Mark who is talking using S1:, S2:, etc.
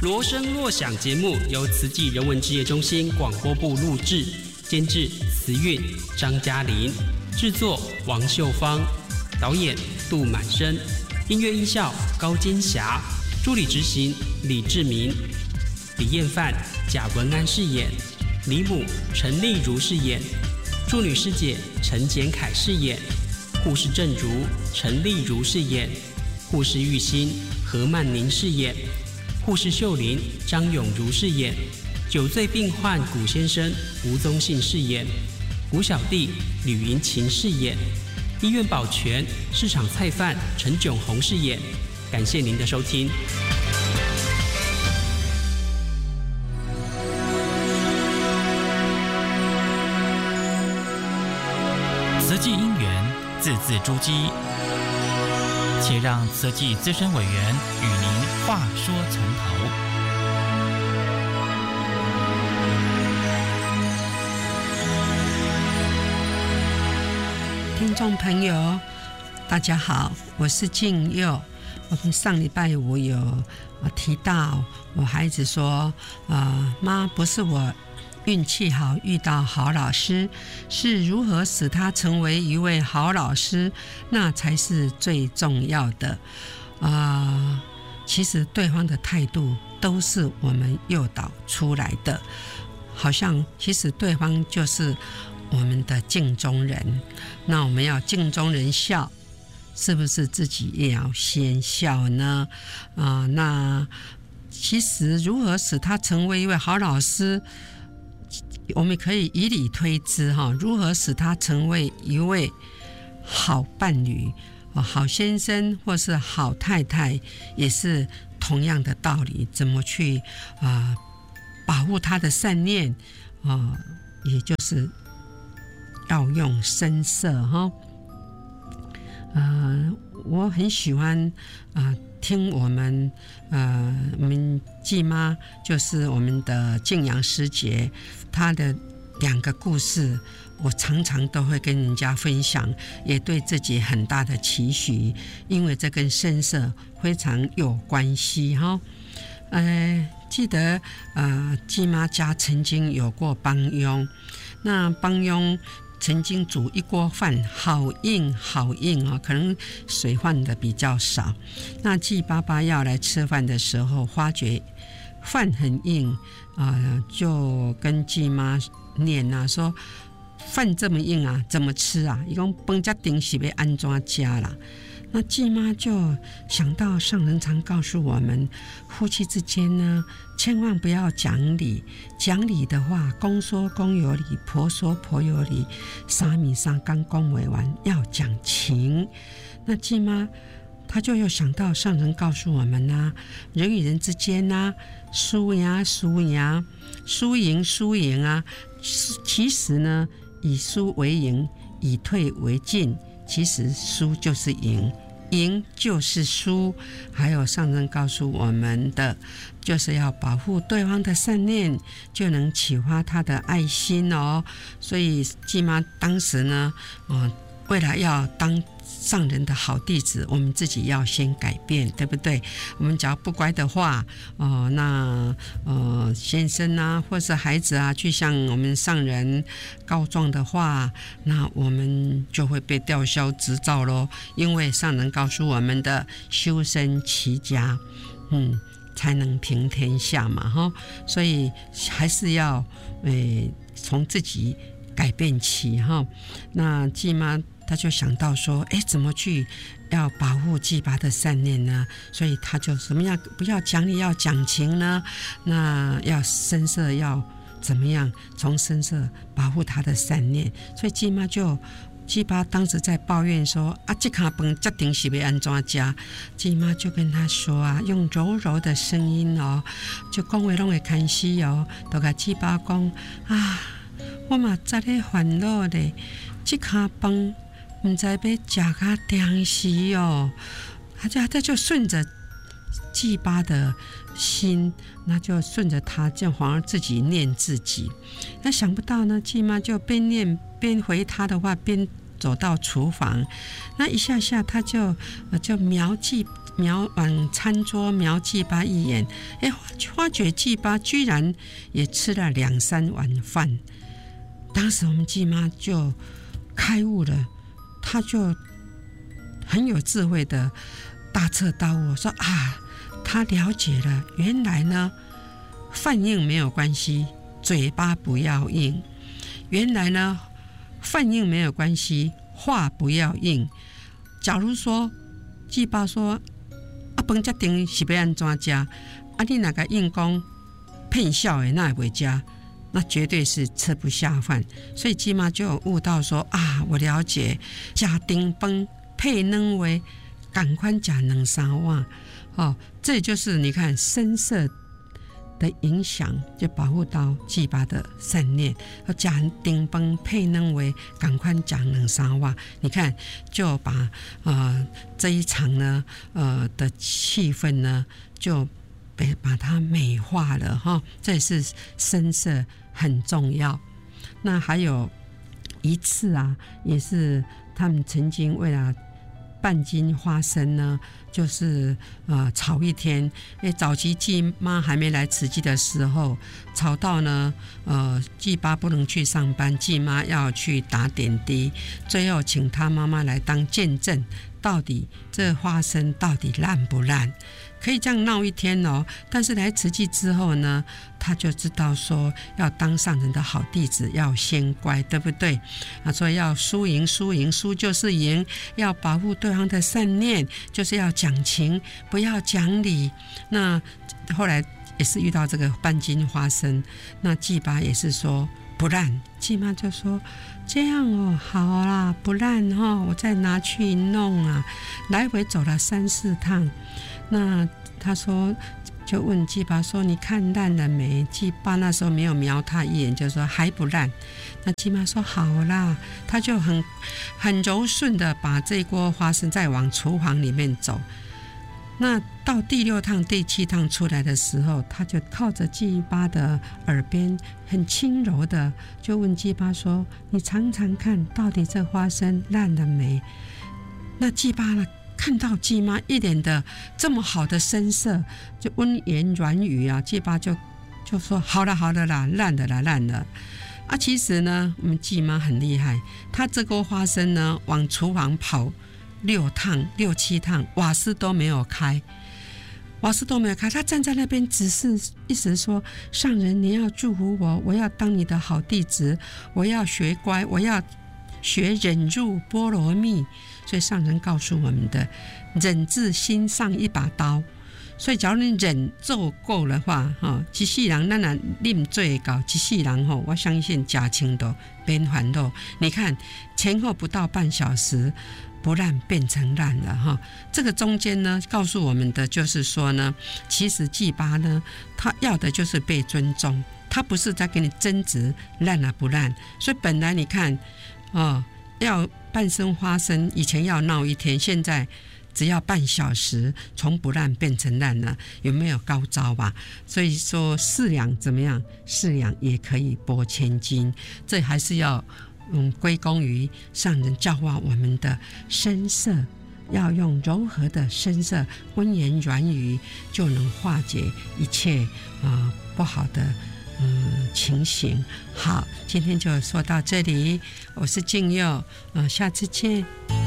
S1: 锣声若响节目由慈济人文职业中心广播部录制，监制慈韵、张嘉玲，制作王秀芳，导演杜满生，音乐音效高坚霞，助理执行李志明，李艳范、贾文安饰演，李母陈丽如饰演，助女师姐陈简凯饰演，护士郑如陈丽如饰演，护士玉欣何曼宁饰演，护士秀玲张永如饰演，酒醉病患古先生吴宗信饰演，古小弟吕云琴饰演，医院保全市场菜贩陈炯宏饰演。感谢您的收听。
S2: 慈济因缘字字珠玑，且让慈济资深委员与您话说从头。
S3: 听众朋友大家好，我是静佑。我们上礼拜五有提到我孩子说妈，不是我运气好遇到好老师，是如何使他成为一位好老师，那才是最重要的。其实对方的态度都是我们诱导出来的，好像其实对方就是我们的镜中人，那我们要镜中人笑，是不是自己也要先笑呢？那其实如何使他成为一位好老师，我们可以以理推之如何使他成为一位好伴侣、好先生或是好太太，也是同样的道理。怎么去保护他的善念也就是要用声色我很喜欢听我们季妈，就是我们的静阳师姐，她的2个故事，我常常都会跟人家分享，也对自己很大的期许，因为这跟声色非常有关系记得季妈家曾经有过帮佣，那帮佣曾经煮一锅饭，好硬好硬可能水放的比较少。那季爸爸要来吃饭的时候，发觉饭很硬就跟季妈念说饭这么硬怎么吃他说饭这么硬是要安怎吃啦？那季妈就想到上人常告诉我们，夫妻之间呢，千万不要讲理。讲理的话，公说公有理，婆说婆有理，三米三刚公为完，要讲情。那季妈她就又想到上人告诉我们人与人之间输赢输赢，输赢输赢其实呢，以输为赢，以退为进。其实输就是赢，赢就是输。还有上人告诉我们的，就是要保护对方的善念，就能启发他的爱心所以季妈当时呢为了要当上人的好弟子，我们自己要先改变，对不对？我们只要不乖的话那先生或是孩子去向我们上人告状的话，那我们就会被吊销执照咯。因为上人告诉我们的修身齐家才能平天下嘛所以还是要从自己改变起那季妈他就想到说怎么去要保护季爸的善念呢？所以他就怎么样不要讲理，要讲情呢？那要声色，要怎么样从声色保护他的善念？所以季妈就季爸当时在抱怨说这碗饭这定是要安怎吃？季妈就跟他说用柔柔的声音就讲话拢会看死就跟季爸讲我嘛在咧烦恼咧，这碗饭不知要吃到定时他就顺着季爸的心，那就顺着他，这样反而自己念自己。那想不到呢，季妈就边念边回他的话，边走到厨房。那一下下他就描季往餐桌瞄季巴一眼，发觉季巴居然也吃了2-3碗饭。当时我们季妈就开悟了，她就很有智慧的大彻大悟，说啊，她了解了，原来呢饭硬没有关系，嘴巴不要硬；原来呢饭硬没有关系，话不要硬。假如说季巴说饭这定是要安怎吃，你那个硬讲骗笑的那会吃，那绝对是吃不下饭。所以季妈就有悟到说啊，我了解，吃丁饭配软话，赶快吃2-3碗。这就是你看声色的影响，就保护到季巴的善念。吃丁饭配软话，赶快吃2-3碗。你看，就把这一场呢的气氛呢，就把它美化了哈。这也是声色很重要。那还有一次啊，也是他们曾经为了半斤花生呢，就是炒一天。早期季妈还没来慈济的时候，炒到呢季爸不能去上班，季妈要去打点滴，最后请他妈妈来当见证，到底这花生到底烂不烂。可以这样闹一天哦，但是来慈济之后呢，他就知道说要当上人的好弟子，要先乖，对不对？所以要输赢，输就是赢，要保护对方的善念，就是要讲情，不要讲理。那后来也是遇到这个半斤花生，那季爸也是说不烂，季妈就说这样哦，好啦，不烂哦，我再拿去弄啊。来回走了3-4趟。那他说，就问季爸说：“你看烂了没？”季爸那时候没有瞄他一眼，就说还不烂。那季妈说：“好啦。”他就很柔顺的把这锅花生再往厨房里面走。那到第6趟、第7趟出来的时候，他就靠着季爸的耳边，很轻柔的就问季爸说：“你尝尝看，到底这花生烂了没？”那季爸呢？看到季妈一脸的这么好的声色，就温言软语啊，季爸就说好了啦，烂了啊。其实呢，我们季妈很厉害，她这锅花生呢往厨房跑6趟、7趟，瓦斯都没有开，她站在那边只是一直说：上人你要祝福我，我要当你的好弟子，我要学乖，我要学忍辱波罗蜜。所以上人告诉我们的，忍字心上一把刀。所以假如你忍做够的话，一世人咱若啉醉到一世人，我相信吃清都免烦恼。你看前后不到半小时，不烂变成烂了这个中间呢，告诉我们的就是说呢，其实季爸呢，他要的就是被尊重，他不是在给你争执烂了不烂。所以本来你看要半生花生，以前要闹一天，现在只要半小时，从不烂变成烂了，有没有高招吧？所以说4两怎么样？4两也可以拨千斤，这还是要归功于上人教化我们的声色，要用柔和的声色，温言软语，就能化解一切不好的情形。好，今天就说到这里，我是静佑，下次见。